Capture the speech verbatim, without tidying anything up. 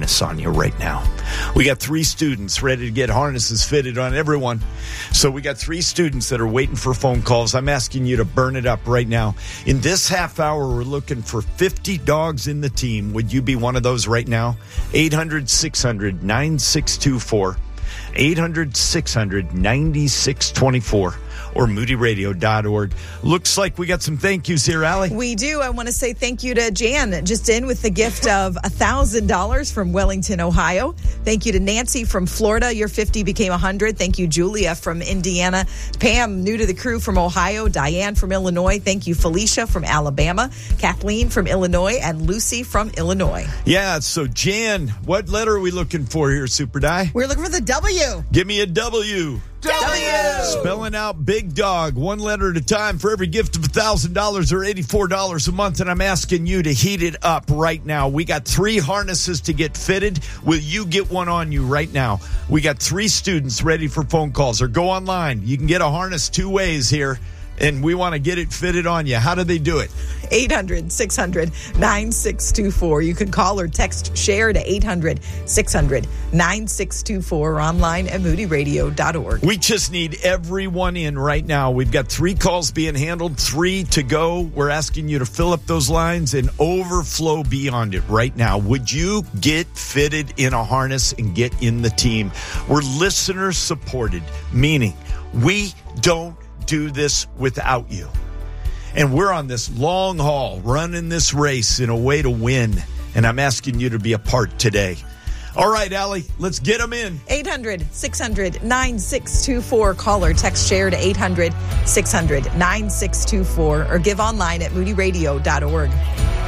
harness on you right now. We got three students ready to get harnesses fitted on everyone. So we got three students that are waiting for phone calls. I'm asking you to burn it up right now. In this half hour, we're looking for fifty dogs in the team. Would you be one of those right now? eight hundred, six hundred, nine six two four. eight hundred, six hundred, nine six two four. Or moody radio dot org. Looks like we got some thank yous here, Allie. We do. I want to say thank you to Jan, just in with the gift of one thousand dollars from Wellington, Ohio. Thank you to Nancy from Florida. Your fifty became one hundred. Thank you, Julia from Indiana. Pam, new to the crew from Ohio. Diane from Illinois. Thank you, Felicia from Alabama. Kathleen from Illinois. And Lucy from Illinois. Yeah, so Jan, what letter are we looking for here, Super Die? We're looking for the W. Give me a W. W. Spelling out big dog, one letter at a time for every gift of one thousand dollars or eighty-four dollars a month. And I'm asking you to heat it up right now. We got three harnesses to get fitted. Will you get one on you right now? We got three students ready for phone calls, or go online. You can get a harness two ways here, and we want to get it fitted on you. How do they do it? eight hundred, six hundred, nine six two four. You can call or text SHARE to eight hundred, six hundred, nine six two four or online at moody radio dot org. We just need everyone in right now. We've got three calls being handled, three to go. We're asking you to fill up those lines and overflow beyond it right now. Would you get fitted in a harness and get in the team? We're listener supported, meaning we don't do this without you. And we're on this long haul, running this race in a way to win. And I'm asking you to be a part today. All right, Allie, let's get them in. eight hundred, six hundred, nine six two four. Call or text SHARE to eight hundred, six hundred, nine six two four. Or give online at moody radio dot org.